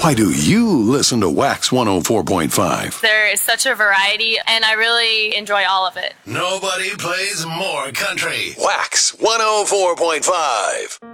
Why do you listen to Wax 104.5? There is such a variety, and I really enjoy all of it. Nobody plays more country. Wax 104.5.